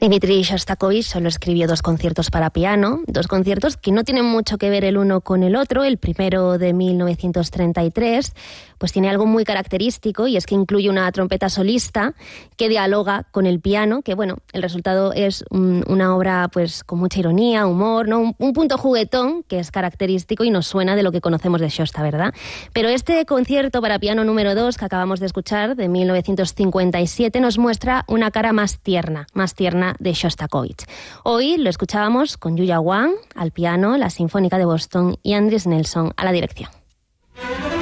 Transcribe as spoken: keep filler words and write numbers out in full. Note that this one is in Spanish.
Dmitri Shostakovich solo escribió dos conciertos para piano, dos conciertos que no tienen mucho que ver el uno con el otro. El primero, de mil novecientos treinta y tres, pues tiene algo muy característico, y es que incluye una trompeta solista que dialoga con el piano, que bueno, el resultado es un, una obra pues con mucha ironía, humor, ¿no? Un, un punto juguetón que es característico y nos suena de lo que conocemos de Shosta, ¿verdad? Pero este concierto para piano número dos que acabamos de escuchar, de mil novecientos cincuenta y siete, nos muestra una cara más tierna, más tierna de Shostakovich. Hoy lo escuchábamos con Yuya Wang al piano, la Sinfónica de Boston, y Andris Nelson a la dirección.